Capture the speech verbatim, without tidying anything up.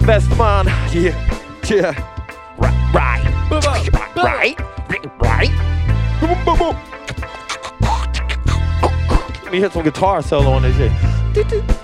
Best man, yeah, yeah. Right, right, right, right, right. Boom, boom, boom. Let me hit some guitar solo on this shit.